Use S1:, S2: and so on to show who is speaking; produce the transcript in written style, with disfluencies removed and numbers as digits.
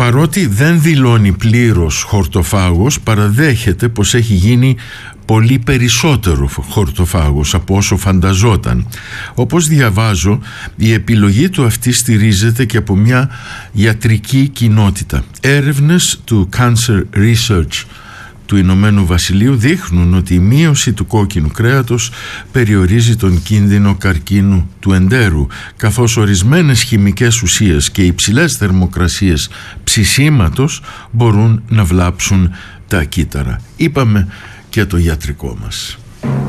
S1: παρότι δεν δηλώνει πλήρως χορτοφάγος, παραδέχεται πως έχει γίνει πολύ περισσότερο χορτοφάγος από όσο φανταζόταν. Όπως διαβάζω, η επιλογή του αυτή στηρίζεται και από μια ιατρική κοινότητα. Έρευνες του Cancer Research του Ηνωμένου Βασιλείου δείχνουν ότι η μείωση του κόκκινου κρέατος περιορίζει τον κίνδυνο καρκίνου του εντέρου, καθώς ορισμένες χημικές ουσίες και υψηλές θερμοκρασίες ψησίματος μπορούν να βλάψουν τα κύτταρα. Είπαμε και το ιατρικό μας.